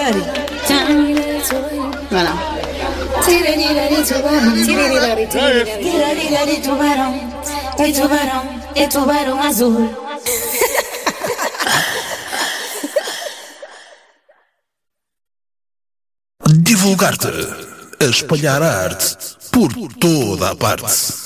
Não, não. Tubarão, é tubarão azul. Divulgar-te, a espalhar a arte por toda a parte.